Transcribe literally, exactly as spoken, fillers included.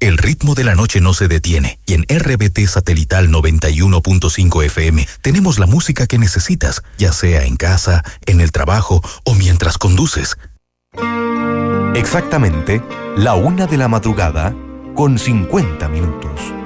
El ritmo de la noche no se detiene y en R B T Satelital noventa y uno punto cinco F M tenemos la música que necesitas, ya sea en casa, en el trabajo o mientras conduces. Exactamente la una de la madrugada con cincuenta minutos.